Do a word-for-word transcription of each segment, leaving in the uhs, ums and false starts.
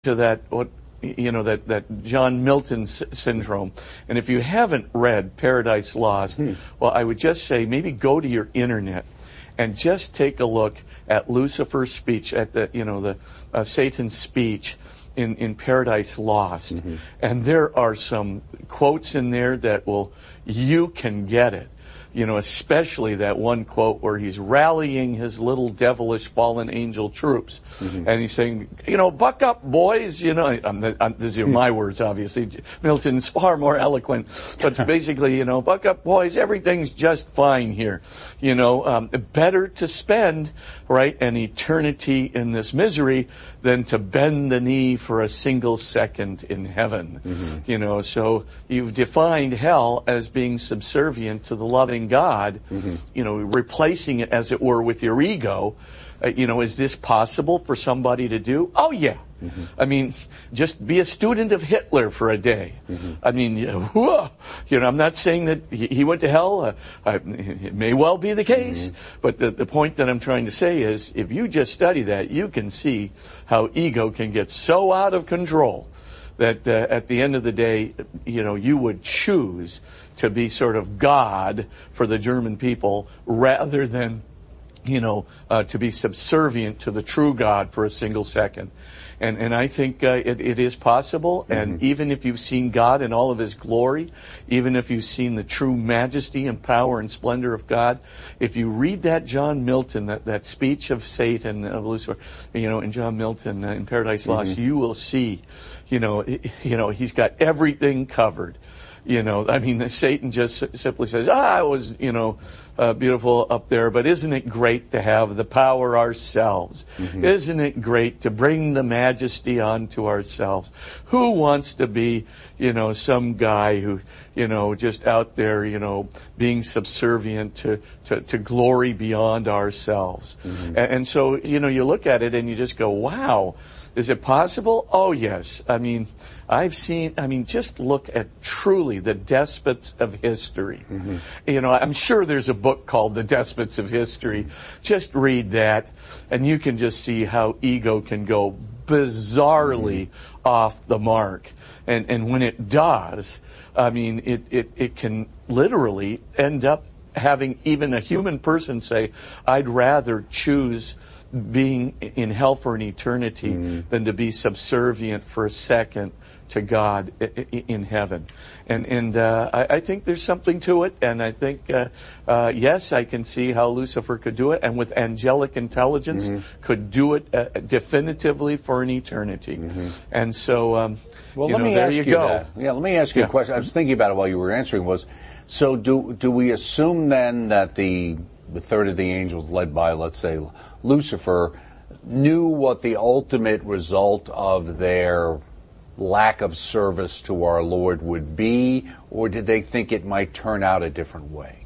to that what you know that that John Milton s- syndrome. And if you haven't read Paradise Lost, hmm. well, I would just say maybe go to your internet and just take a look at Lucifer's speech, at the you know the uh, Satan's speech in in Paradise Lost. Mm-hmm. And there are some quotes in there that will you can get it. You know, especially that one quote where he's rallying his little devilish fallen angel troops. Mm-hmm. And he's saying, you know, buck up, boys. You know, I'm, I'm, these are my words, obviously. Milton's far more eloquent. But basically, you know, buck up, boys. Everything's just fine here. You know, um, better to spend, right, an eternity in this misery than to bend the knee for a single second in heaven. Mm-hmm. You know, so you've defined hell as being subservient to the loving God, mm-hmm. you know, replacing it, as it were, with your ego. Uh, you know, is this possible for somebody to do? Oh, yeah. Mm-hmm. I mean, just be a student of Hitler for a day. Mm-hmm. I mean, you know, you know, I'm not saying that he, he went to hell. Uh, I, it may well be the case. Mm-hmm. But the, the point that I'm trying to say is, if you just study that, you can see how ego can get so out of control that uh, at the end of the day, you know, you would choose to be sort of God for the German people rather than, you know, uh, to be subservient to the true God for a single second. And and I think uh, it, it is possible. Mm-hmm. And even if you've seen God in all of His glory, even if you've seen the true majesty and power and splendor of God, if you read that John Milton, that, that speech of Satan, of Lucifer, you know, in John Milton, uh, in Paradise Lost, mm-hmm. you will see, you know, you know, he's got everything covered. You know, I mean, Satan just simply says, ah, it was, you know, uh, beautiful up there, but isn't it great to have the power ourselves? Mm-hmm. Isn't it great to bring the majesty onto ourselves? Who wants to be, you know, some guy who, you know, just out there, you know, being subservient to, to, to glory beyond ourselves? Mm-hmm. And, and so, you know, you look at it and you just go, wow. Is it possible? Oh, yes. I mean, I've seen, I mean, just look at truly the despots of history. Mm-hmm. You know, I'm sure there's a book called The Despots of History. Just read that, and you can just see how ego can go bizarrely mm-hmm. off the mark. And and when it does, I mean, it, it, it can literally end up having even a human person say, I'd rather choose being in hell for an eternity mm. than to be subservient for a second to God in heaven. And and uh, I, I think there's something to it, and I think, uh, uh, yes, I can see how Lucifer could do it, and with angelic intelligence mm-hmm. could do it uh, definitively for an eternity. Mm-hmm. And so, um, well, you let know, me there ask you, you go. That. Yeah, let me ask you yeah. a question. I was thinking about it while you were answering was, so do do we assume then that the the third of the angels led by, let's say, Lucifer, knew what the ultimate result of their lack of service to our Lord would be, or did they think it might turn out a different way?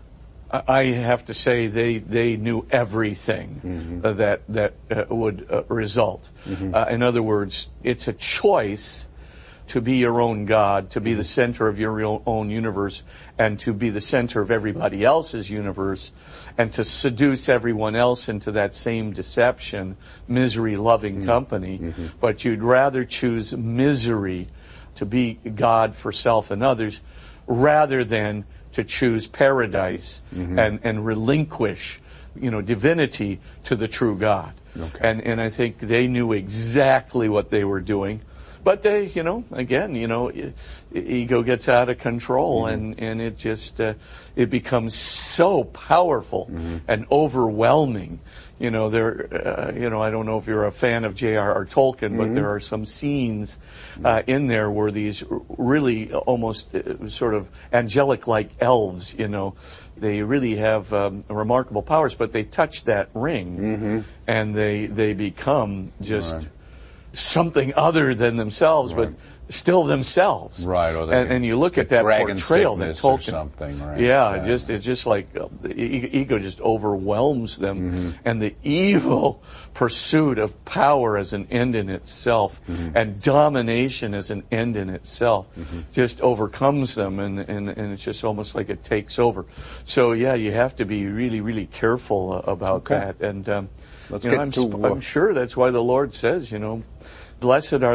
I have to say they, they knew everything mm-hmm. uh, that that uh, would uh, result. Mm-hmm. Uh, in other words, it's a choice to be your own God, to be mm-hmm. the center of your own universe, and to be the center of everybody else's universe, and to seduce everyone else into that same deception, misery-loving mm-hmm. company. Mm-hmm. But you'd rather choose misery to be God for self and others, rather than to choose paradise mm-hmm. and, and relinquish, you know, divinity to the true God. Okay. And, and I think they knew exactly what they were doing. But they, you know, again, you know, ego gets out of control, mm-hmm. and, and it just, uh, it becomes so powerful mm-hmm. and overwhelming. You know, there, uh, you know, I don't know if you're a fan of J R R Tolkien, mm-hmm. but there are some scenes uh, in there where these really almost uh, sort of angelic-like elves, you know, they really have um, remarkable powers, but they touch that ring, mm-hmm. and they they become just right. something other than themselves, right. but still themselves. Right. Or and, and you look at that portrayal that Tolkien, or something, right? Yeah, exactly. just it's just like uh, the ego just overwhelms them, mm-hmm. and the evil pursuit of power as an end in itself, mm-hmm. and domination as an end in itself, mm-hmm. just overcomes them, and, and and it's just almost like it takes over. So yeah, you have to be really, really careful uh, about okay. that. And um, Let's you get know, I'm, to, sp- I'm sure that's why the Lord says, you know, Blessed are